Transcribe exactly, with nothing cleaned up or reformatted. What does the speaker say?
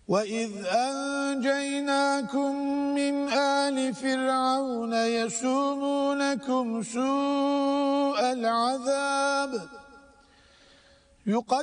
وَإِذْ أَنْجَيْنَاكُمْ مِنْ آلِ فِرْعَوْنَ يَسُومُونَكُمْ سُوءَ الْعَذَابِ